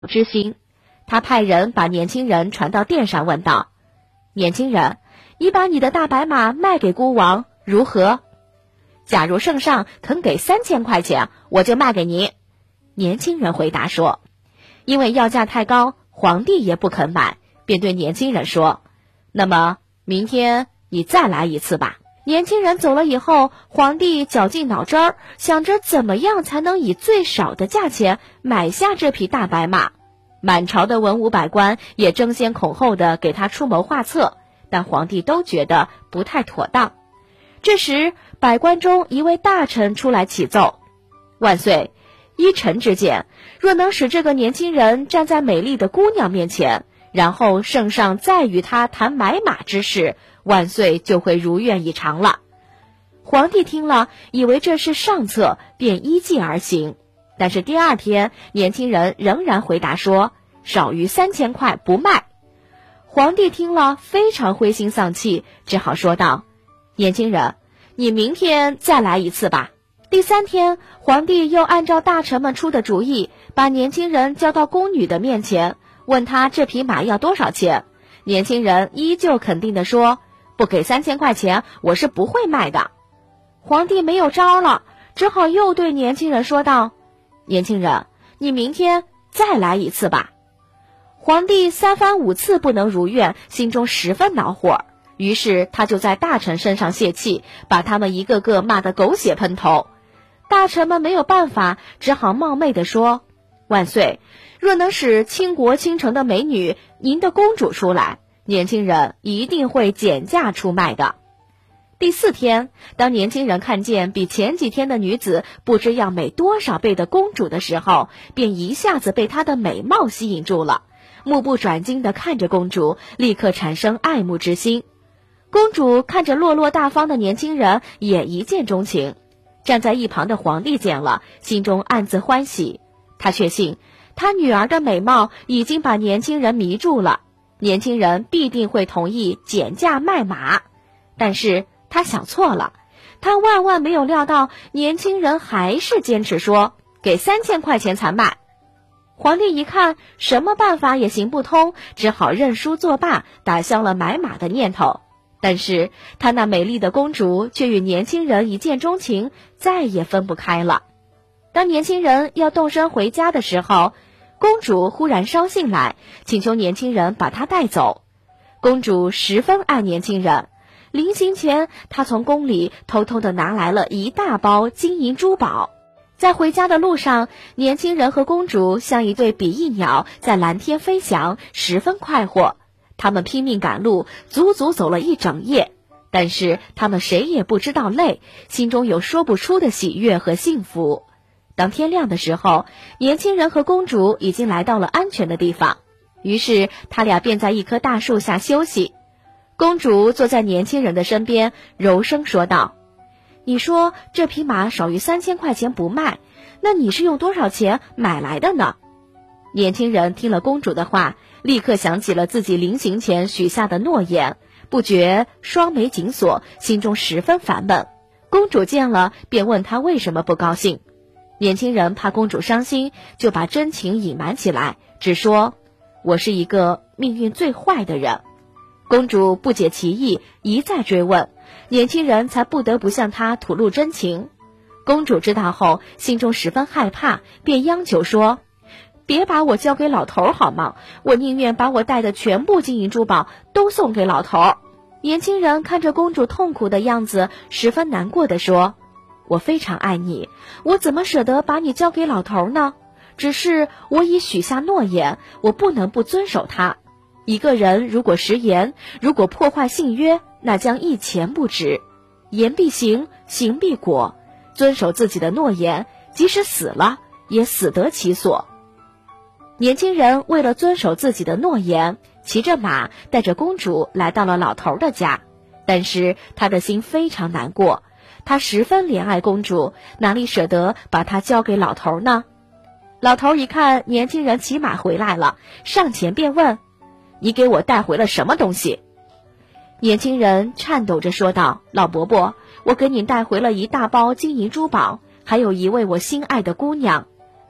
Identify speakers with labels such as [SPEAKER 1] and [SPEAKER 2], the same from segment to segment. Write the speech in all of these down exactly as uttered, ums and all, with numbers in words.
[SPEAKER 1] 之心。他派人把年轻人传到殿上，问道：年轻人，你把你的大白马卖给孤王如何？假如圣上肯给三千块钱，我就卖给你。年轻人回答说，因为要价太高，皇帝也不肯买，便对年轻人说，那么明天你再来一次吧。年轻人走了以后，皇帝绞尽脑汁儿，想着怎么样才能以最少的价钱买下这匹大白马。满朝的文武百官也争先恐后的给他出谋划策，但皇帝都觉得不太妥当。这时百官中一位大臣出来启奏，万岁，依臣之见，若能使这个年轻人站在美丽的姑娘面前，然后圣上再与他谈买马之事，万岁就会如愿以偿了。皇帝听了，以为这是上策，便依计而行。但是第二天，年轻人仍然回答说，少于三千块不卖。皇帝听了非常灰心丧气，只好说道，年轻人，你明天再来一次吧。第三天，皇帝又按照大臣们出的主意，把年轻人叫到宫女的面前，问他这匹马要多少钱。年轻人依旧肯定地说，不给三千块钱，我是不会卖的。皇帝没有招了，只好又对年轻人说道，年轻人，你明天再来一次吧。皇帝三番五次不能如愿，心中十分恼火，于是他就在大臣身上泄气，把他们一个个骂得狗血喷头。大臣们没有办法，只好冒昧地说，万岁，若能使倾国倾城的美女您的公主出来，年轻人一定会减价出卖的。第四天，当年轻人看见比前几天的女子不知要美多少倍的公主的时候，便一下子被她的美貌吸引住了，目不转睛地看着公主，立刻产生爱慕之心。公主看着落落大方的年轻人，也一见钟情。站在一旁的皇帝见了，心中暗自欢喜，他确信他女儿的美貌已经把年轻人迷住了，年轻人必定会同意减价卖马。但是他想错了，他万万没有料到年轻人还是坚持说给三千块钱才卖。皇帝一看什么办法也行不通，只好认输作罢，打消了买马的念头。但是他那美丽的公主却与年轻人一见钟情，再也分不开了。当年轻人要动身回家的时候，公主忽然捎信来，请求年轻人把她带走。公主十分爱年轻人，临行前她从宫里偷偷地拿来了一大包金银珠宝。在回家的路上，年轻人和公主像一对比翼鸟，在蓝天飞翔，十分快活。他们拼命赶路，足足走了一整夜，但是他们谁也不知道累，心中有说不出的喜悦和幸福。当天亮的时候，年轻人和公主已经来到了安全的地方，于是他俩便在一棵大树下休息。公主坐在年轻人的身边，柔声说道，你说这匹马少于三千块钱不卖，那你是用多少钱买来的呢？年轻人听了公主的话，立刻想起了自己临行前许下的诺言，不觉双眉紧锁，心中十分烦闷。公主见了，便问他为什么不高兴。年轻人怕公主伤心，就把真情隐瞒起来，只说，我是一个命运最坏的人。公主不解其意，一再追问，年轻人才不得不向她吐露真情。公主知道后，心中十分害怕，便央求说，别把我交给老头好吗？我宁愿把我带的全部金银珠宝都送给老头。年轻人看着公主痛苦的样子，十分难过地说，我非常爱你，我怎么舍得把你交给老头呢？只是我已许下诺言，我不能不遵守它。一个人如果食言，如果破坏信约，那将一钱不值。言必行，行必果，遵守自己的诺言，即使死了也死得其所。年轻人为了遵守自己的诺言，骑着马带着公主来到了老头的家，但是他的心非常难过，他十分怜爱公主，哪里舍得把她交给老头呢？老头一看年轻人骑马回来了，上前便问，你给我带回了什么东西？年轻人颤抖着说道，老伯伯，我给你带回了一大包金银珠宝，还有一位我心爱的姑娘。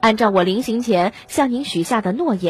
[SPEAKER 1] 按照我临行前向您许下的诺言。